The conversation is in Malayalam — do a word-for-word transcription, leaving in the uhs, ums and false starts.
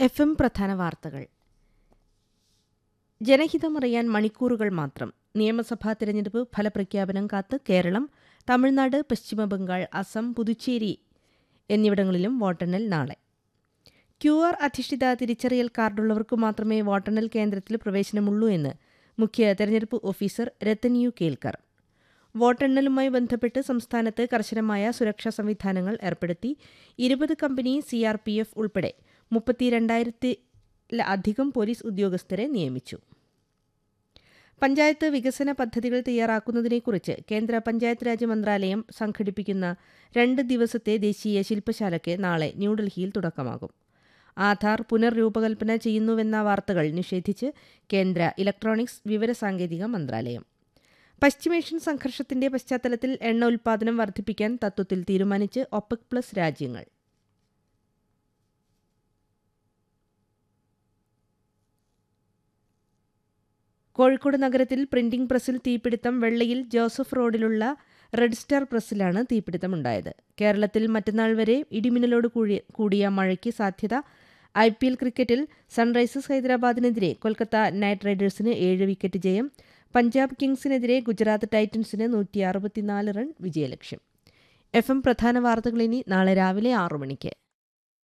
എഫ് എം പ്രധാന വാർത്തകൾ. ജനഹിതമറിയാൻ മണിക്കൂറുകൾ മാത്രം. നിയമസഭാ തിരഞ്ഞെടുപ്പ് ഫലപ്രഖ്യാപനം കാത്ത് കേരളം, തമിഴ്നാട്, പശ്ചിമബംഗാൾ, അസം, പുതുച്ചേരി എന്നിവിടങ്ങളിലും വോട്ടെണ്ണൽ നാളെ. ക്യു ആർ അധിഷ്ഠിത തിരിച്ചറിയൽ കാർഡുള്ളവർക്കു മാത്രമേ വോട്ടെണ്ണൽ കേന്ദ്രത്തിൽ പ്രവേശനമുള്ളൂ എന്ന് മുഖ്യ തെരഞ്ഞെടുപ്പ് ഓഫീസർ രത്തൻ യു കേൽക്കർ. വോട്ടെണ്ണലുമായി ബന്ധപ്പെട്ട് സംസ്ഥാനത്ത് കർശനമായ സുരക്ഷാ സംവിധാനങ്ങൾ ഏർപ്പെടുത്തി. ഇരുപത് company C R P F ഉൾപ്പെടെ മുപ്പത്തിരണ്ടായിരത്തിലധികം പോലീസ് ഉദ്യോഗസ്ഥരെ നിയമിച്ചു. പഞ്ചായത്ത് വികസന പദ്ധതികൾ തയ്യാറാക്കുന്നതിനെക്കുറിച്ച് കേന്ദ്ര പഞ്ചായത്ത് രാജ് മന്ത്രാലയം സംഘടിപ്പിക്കുന്ന രണ്ട് ദിവസത്തെ ദേശീയ ശില്പശാലയ്ക്ക് നാളെ ന്യൂഡൽഹിയിൽ തുടക്കമാകും. ആധാർ പുനർരൂപകൽപ്പന ചെയ്യുന്നുവെന്ന വാർത്തകൾ നിഷേധിച്ച് കേന്ദ്ര ഇലക്ട്രോണിക്സ് വിവരസാങ്കേതിക മന്ത്രാലയം. പശ്ചിമേഷ്യൻ സംഘർഷത്തിന്റെ പശ്ചാത്തലത്തിൽ എണ്ണ ഉൽപ്പാദനം വർദ്ധിപ്പിക്കാൻ തത്വത്തിൽ തീരുമാനിച്ച് ഒപെക് പ്ലസ് രാജ്യങ്ങൾ. കോഴിക്കോട് നഗരത്തിൽ പ്രിന്റിംഗ് പ്രസിൽ തീപിടുത്തം. വെള്ളയിൽ ജോസഫ് റോഡിലുള്ള റെഡ് സ്റ്റാർ പ്രസിലാണ് തീപിടുത്തമുണ്ടായത്. കേരളത്തിൽ മറ്റന്നാൾ വരെ ഇടിമിന്നലോട് കൂടിയ മഴയ്ക്ക് സാധ്യത. ഐ പി എൽ ക്രിക്കറ്റിൽ സൺറൈസേഴ്സ് ഹൈദരാബാദിനെതിരെ കൊൽക്കത്ത നൈറ്റ് റൈഡേഴ്സിന് ഏഴ് വിക്കറ്റ് ജയം. പഞ്ചാബ് കിങ്സിനെതിരെ ഗുജറാത്ത് ടൈറ്റൻസിന് നൂറ്റി അറുപത്തിനാല് റൺ വിജയലക്ഷ്യം. എഫ് എം പ്രധാന വാർത്തകൾ ഇനി നാളെ രാവിലെ ആറു മണിക്ക്.